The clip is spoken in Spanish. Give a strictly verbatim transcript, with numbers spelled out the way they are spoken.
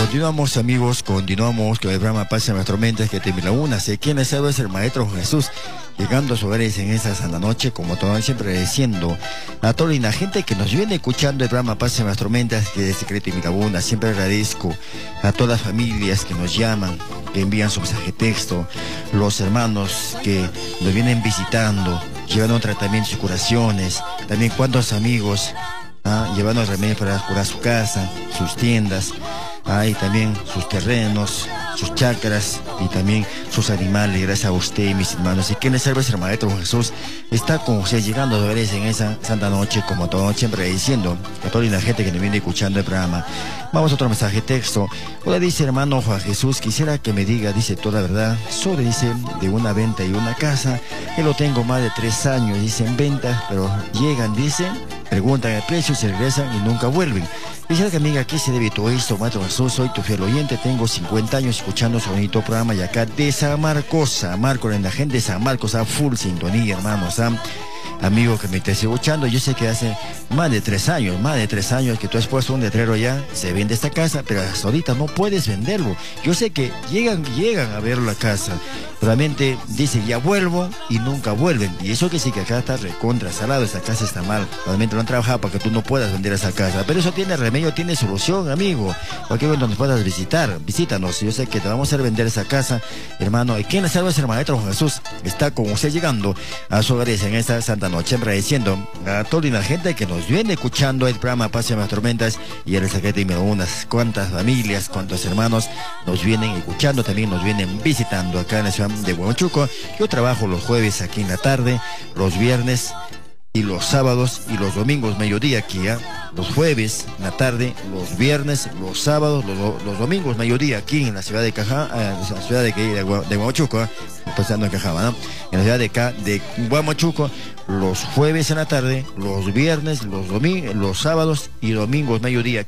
Continuamos, amigos, continuamos con el programa Paz en las Tormentas que termina una. Sé quién es el Maestro Jesús, llegando a sus hogares en esta santa noche, como todo siempre diciendo a toda la gente que nos viene escuchando el programa Paz en las Tormentas, que es Secreto y Mirabunda. Siempre agradezco a todas las familias que nos llaman, que envían su mensaje de texto, los hermanos que nos vienen visitando, llevando tratamientos y curaciones, también cuántos amigos ¿ah? llevando remedios para curar su casa, sus tiendas, ¿ah? y también sus terrenos, sus chacras y también sus animales. Gracias a usted, mis hermanos. Y que les salve, el Maestro Jesús está con usted, llegando a veces en esa santa noche, como todo siempre diciendo a toda la gente que nos viene escuchando el programa. Vamos a otro mensaje de texto. Hola, dice hermano Juan Jesús, quisiera que me diga, dice, toda la verdad sobre, dice, de una venta y una casa, que lo tengo más de tres años, dice, en venta, pero llegan, dice, preguntan el precio, se regresan y nunca vuelven. Quisiera que me diga, ¿qué se debe todo esto, Maestro Jesús? Soy tu fiel oyente, tengo cincuenta años escuchando su bonito programa, y acá de San Marcos, San Marcos, en la gente de San Marcos, a full sintonía, hermanos, ¿ah? Amigo que me estés escuchando, yo sé que hace más de tres años, más de tres años que tú has puesto un letrero ya, se vende esta casa, pero hasta ahorita no puedes venderlo. Yo sé que llegan, llegan a ver la casa, realmente dicen, ya vuelvo, y nunca vuelven. Y eso que sí que acá está recontra salado, esta casa está mal, realmente no han trabajado para que tú no puedas vender esa casa, pero eso tiene remedio, tiene solución, amigo. Cualquier momento nos puedas visitar, visítanos, yo sé que te vamos a hacer vender esa casa, hermano. Y quien le salva es el Maestro Jesús, está con usted llegando a su hogares en esta santa noche, agradeciendo a toda la gente que nos viene escuchando el programa Paz en las Tormentas y el secreto y me unas cuantas familias, cuantos hermanos nos vienen escuchando, también nos vienen visitando acá en la ciudad de Huamachuco. Yo trabajo los jueves aquí en la tarde, los viernes y los sábados y los domingos mediodía aquí, ¿eh? Los jueves en la tarde, los viernes, los sábados, los, los domingos mediodía aquí en la ciudad de Caja, eh, en la ciudad de, de, de Huamachuco, ¿eh? Pasando en Cajama, ¿no? En la ciudad de, Ca, de Huamachuco, los jueves en la tarde, los viernes, los domingos, los sábados y domingos mediodía.